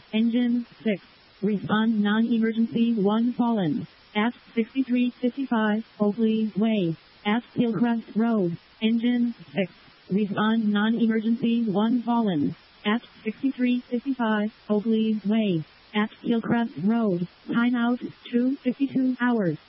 Engine 6. Respond non-emergency 1 fallen. At 6355 Oakley Way. At Hillcrest Road. Engine 6. Respond non-emergency 1 fallen. At 6355 Oakley Way. At Hillcrest Road. Timeout 2:52 hours.